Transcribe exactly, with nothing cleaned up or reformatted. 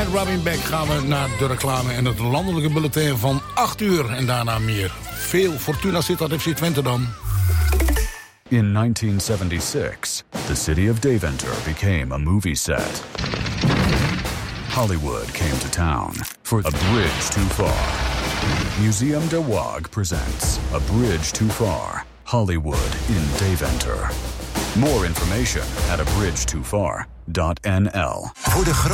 met Robin Beck gaan we naar de reclame en het landelijke bulletin van acht uur. En daarna meer. Veel Fortuna Sittard F C Twente dan. In nineteen seventy-six, the city of Deventer became a movie set. Hollywood came to town for A Bridge Too Far. Museum de Waag presents A Bridge Too Far, Hollywood in Deventer. More information at a bridge too far dot n l. Voor de grote